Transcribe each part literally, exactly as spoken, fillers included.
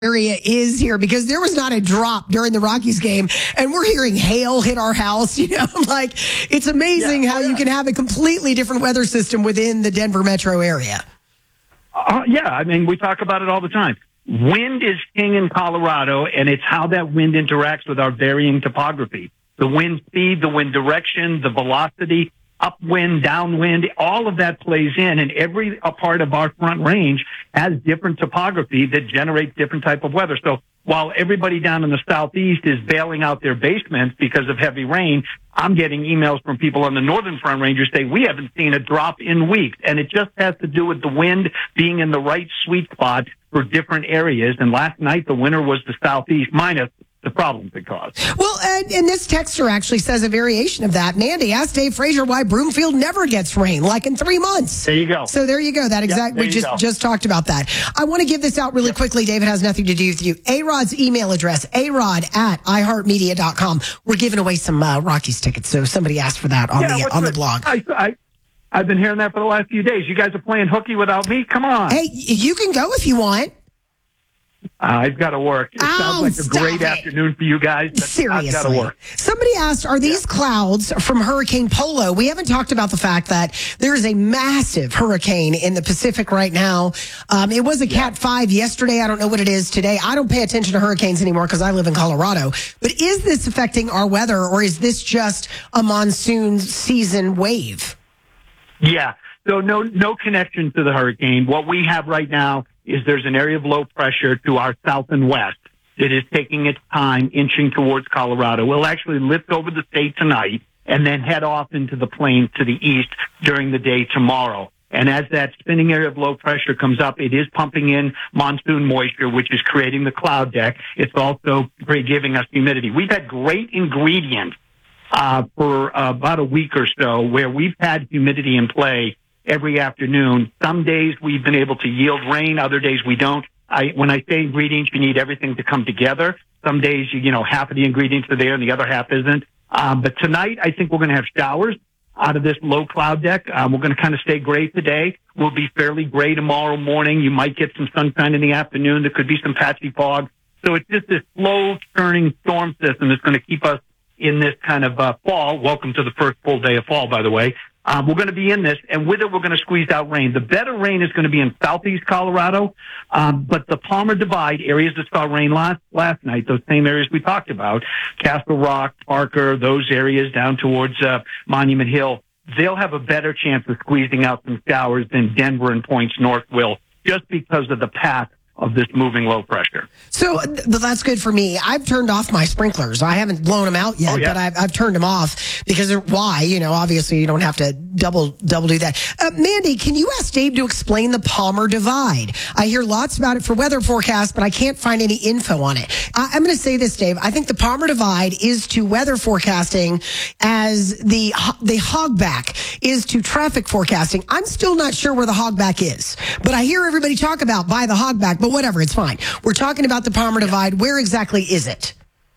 area is here, because there was not a drop during the Rockies game, and we're hearing hail hit our house. You know, like, it's amazing yeah. how oh, yeah. you can have a completely different weather system within the Denver metro area. Uh, yeah, I mean, we talk about it all the time. Wind is king in Colorado, and it's how that wind interacts with our varying topography. The wind speed, the wind direction, the velocity, upwind, downwind, all of that plays in, and every a part of our front range has different topography that generates different type of weather. So while everybody down in the southeast is bailing out their basements because of heavy rain, I'm getting emails from people on the northern front range who say we haven't seen a drop in weeks, and it just has to do with the wind being in the right sweet spot for different areas. And last night the winner was the southeast, minus the problems it caused. Well, and, and this texter actually says a variation of that. Mandy asked Dave Frazier why Broomfield never gets rain, like in three months. There you go. So there you go. That exact. Yep, we just go. just talked about that. I want to give this out really yep. quickly. David, has nothing to do with you. A-Rod's email address, A-Rod at i heart media dot com. We're giving away some uh, Rockies tickets, so somebody asked for that on yeah, the on the it? blog. I, I, I've been hearing that for the last few days. You guys are playing hooky without me? Come on. Hey, you can go if you want. Uh, I've got to work. It oh, sounds like a great it. afternoon for you guys. But Seriously. I've got to work. Somebody asked, are these yeah. clouds from Hurricane Polo? We haven't talked about the fact that there is a massive hurricane in the Pacific right now. Um, it was a Cat yeah. five yesterday. I don't know what it is today. I don't pay attention to hurricanes anymore because I live in Colorado. But is this affecting our weather, or is this just a monsoon season wave? Yeah. So no, no connection to the hurricane. What we have right now is there's an area of low pressure to our south and west that is taking its time inching towards Colorado. We'll actually lift over the state tonight and then head off into the plains to the east during the day tomorrow. And as that spinning area of low pressure comes up, it is pumping in monsoon moisture, which is creating the cloud deck. It's also giving us humidity. We've had great ingredients uh, for uh, about a week or so where we've had humidity in play every afternoon. Some days we've been able to yield rain. Other days we don't. I, when I say ingredients, you need everything to come together. Some days, you, you know, half of the ingredients are there and the other half isn't. Um, but tonight, I think we're going to have showers out of this low cloud deck. Um, we're going to kind of stay gray today. We'll be fairly gray tomorrow morning. You might get some sunshine in the afternoon. There could be some patchy fog. So it's just this slow turning storm system that's going to keep us in this kind of uh, fall. Welcome to the first full day of fall, by the way. Um, we're going to be in this, and with it, we're going to squeeze out rain. The better rain is going to be in southeast Colorado, um, but the Palmer Divide, areas that saw rain last, last night, those same areas we talked about, Castle Rock, Parker, those areas down towards uh, Monument Hill, they'll have a better chance of squeezing out some showers than Denver and points north will, just because of the path of this moving low pressure. So th- that's good for me. I've turned off my sprinklers. I haven't blown them out yet, oh, yeah. but I've, I've turned them off because why? You know, obviously you don't have to double double do that. Uh, Mandy, can you ask Dave to explain the Palmer Divide? I hear lots about it for weather forecasts, but I can't find any info on it. I, I'm going to say this, Dave. I think the Palmer Divide is to weather forecasting as the the hogback is to traffic forecasting. I'm still not sure where the hogback is, but I hear everybody talk about by the hogback, but whatever, it's fine. We're talking about the Palmer Divide. Where exactly is it?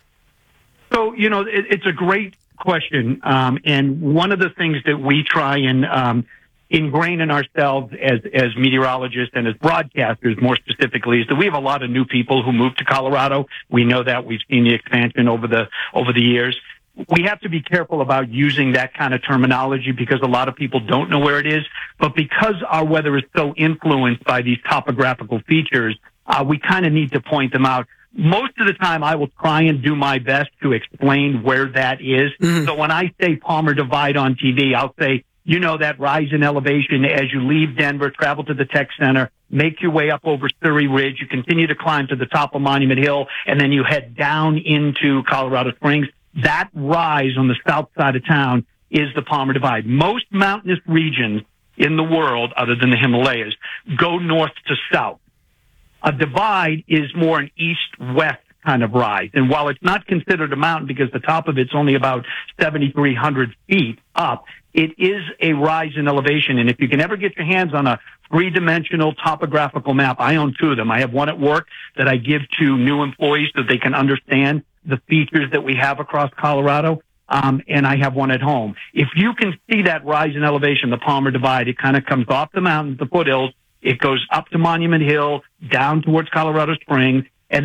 So, you know, it, it's a great question. Um, and one of the things that we try and um, ingrain in ourselves as, as meteorologists and as broadcasters more specifically is that we have a lot of new people who move to Colorado. We know that. We've seen the expansion over the over the years. We have to be careful about using that kind of terminology because a lot of people don't know where it is. But because our weather is so influenced by these topographical features, Uh, we kind of need to point them out. Most of the time, I will try and do my best to explain where that is. Mm-hmm. So when I say Palmer Divide on T V, I'll say, you know, that rise in elevation as you leave Denver, travel to the tech center, make your way up over Surrey Ridge, you continue to climb to the top of Monument Hill, and then you head down into Colorado Springs. That rise on the south side of town is the Palmer Divide. Most mountainous regions in the world, other than the Himalayas, go north to south. A divide is more an east-west kind of rise. And while it's not considered a mountain because the top of it's only about seventy-three hundred feet up, it is a rise in elevation. And if you can ever get your hands on a three-dimensional topographical map, I own two of them. I have one at work that I give to new employees so they can understand the features that we have across Colorado. Um, and I have one at home. If you can see that rise in elevation, the Palmer Divide, it kind of comes off the mountains, the foothills. It goes up to Monument Hill, down towards Colorado Springs,